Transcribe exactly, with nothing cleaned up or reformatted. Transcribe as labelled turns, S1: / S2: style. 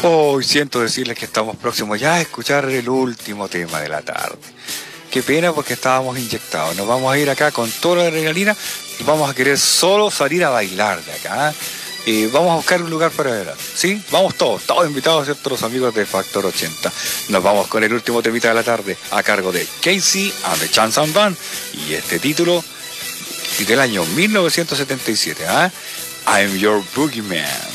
S1: Hoy siento decirles que estamos próximos ya a escuchar el último tema de la tarde. Qué pena porque estábamos inyectados. Nos vamos a ir acá con toda la adrenalina y vamos a querer solo salir a bailar de acá. Y vamos a buscar un lugar para bailar. ¿Sí? Vamos todos, todos invitados, ¿cierto? Los amigos de Factor ochenta. Nos vamos con el último temita de la tarde a cargo de Casey and the Chance and Band. Y este título del año mil novecientos setenta y siete. ¿eh? I'm Your Boogeyman.